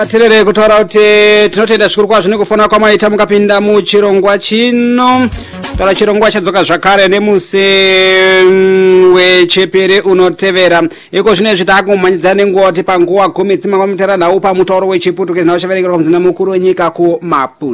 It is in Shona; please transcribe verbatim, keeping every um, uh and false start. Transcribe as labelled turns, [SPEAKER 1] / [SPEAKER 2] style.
[SPEAKER 1] Atirere kutaura kuti tinotenda zvikuru kwazvo nekufona kwamaita mukapinda muchirongwa chino. Taura chirongwa chadzoka zvakare nemusi wechipiri unotevera. Iko zvine zvitakumhanyidzana nenguva kuti panguva gumi dzimwe mutara nawo pamutauro wechiputukezi nawo chaverekera kumzinda mukuru wenyika kuMaputo.